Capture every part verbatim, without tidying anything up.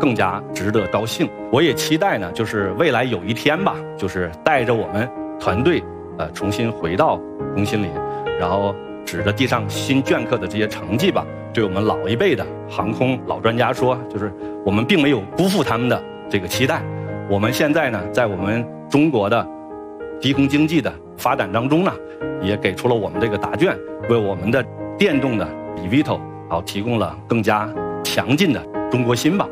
更加值得高兴。我也期待呢，就是未来有一天吧，就是带着我们团队，呃，重新回到中心林，然后指着地上新镌刻的这些成绩吧，对我们老一辈的航空老专家说，就是我们并没有辜负他们的这个期待。我们现在呢，在我们中国的低空经济的发展当中呢，也给出了我们这个答卷，为我们的电动的 eVTOL 好提供了更加强劲的中国心吧。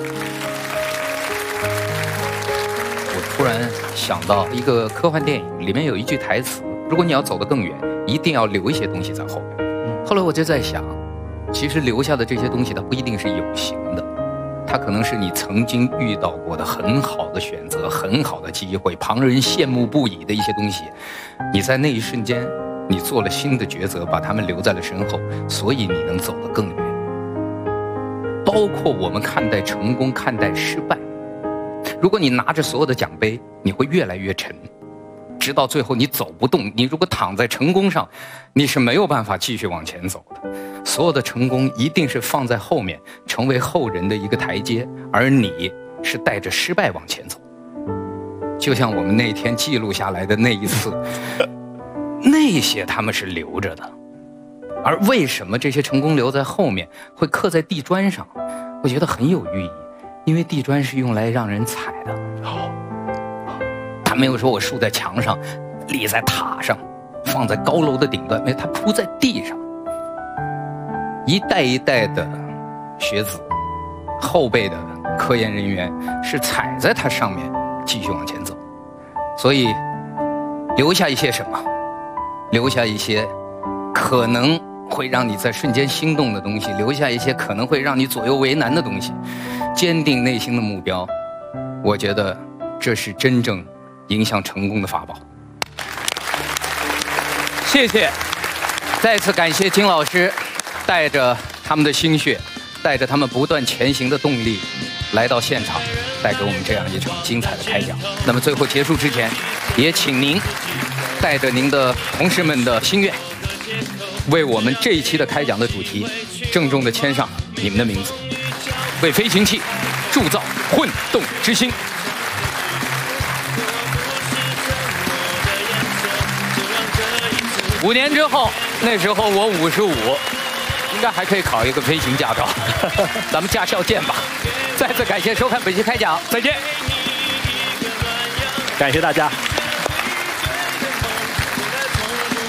我突然想到一个科幻电影，里面有一句台词：如果你要走得更远，一定要留一些东西在后面。后来我就在想，其实留下的这些东西，它不一定是有形的，它可能是你曾经遇到过的很好的选择、很好的机会、旁人羡慕不已的一些东西。你在那一瞬间，你做了新的抉择，把它们留在了身后，所以你能走得更远。包括我们看待成功、看待失败，如果你拿着所有的奖杯，你会越来越沉，直到最后你走不动。你如果躺在成功上，你是没有办法继续往前走的。所有的成功一定是放在后面，成为后人的一个台阶，而你是带着失败往前走。就像我们那天记录下来的那一次，那些他们是留着的。而为什么这些成功留在后面，会刻在地砖上？我觉得很有寓意，因为地砖是用来让人踩的。他没有说我竖在墙上，立在塔上，放在高楼的顶端，没有，他铺在地上。一代一代的学子，后辈的科研人员是踩在它上面继续往前走。所以留下一些什么？留下一些可能会让你在瞬间心动的东西，留下一些可能会让你左右为难的东西，坚定内心的目标，我觉得这是真正影响成功的法宝。谢谢，再次感谢金老师带着他们的心血，带着他们不断前行的动力来到现场，带给我们这样一场精彩的开讲。那么最后结束之前，也请您带着您的同事们的心愿，为我们这一期的开讲的主题郑重地签上你们的名字，为飞行器铸造混动之心。五年之后，那时候我五十五，应该还可以考一个飞行驾照。咱们驾校见吧！再次感谢收看本期开讲，再见。 感谢大家。